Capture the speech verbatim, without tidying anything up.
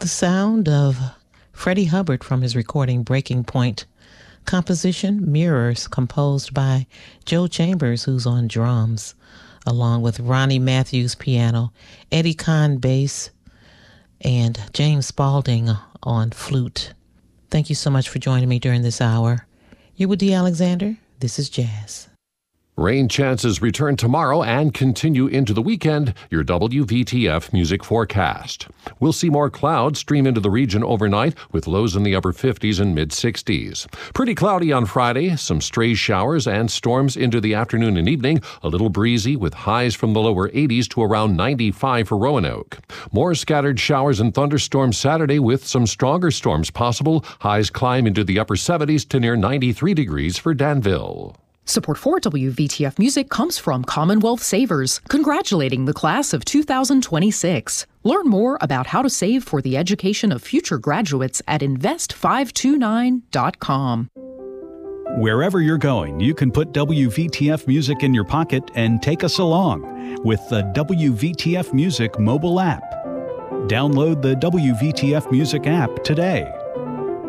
the sound of Freddie Hubbard from his recording Breaking Point. Composition Mirrors, composed by Joe Chambers, who's on drums, along with Ronnie Matthews piano, Eddie Kahn bass, and James Spaulding on flute. Thank you so much for joining me during this hour. You're with Dee Alexander. This is Jazz. Rain chances return tomorrow and continue into the weekend. Your W V T F music forecast. We'll see more clouds stream into the region overnight with lows in the upper fifties and mid sixties. Pretty cloudy on Friday, some stray showers and storms into the afternoon and evening. A little breezy with highs from the lower eighties to around ninety-five for Roanoke. More scattered showers and thunderstorms Saturday with some stronger storms possible. Highs climb into the upper seventies to near ninety-three degrees for Danville. Support for W V T F Music comes from Commonwealth Savers, congratulating the class of two thousand twenty-six. Learn more about how to save for the education of future graduates at invest five two nine dot com. Wherever you're going, you can put W V T F Music in your pocket and take us along with the W V T F Music mobile app. Download the W V T F Music app today.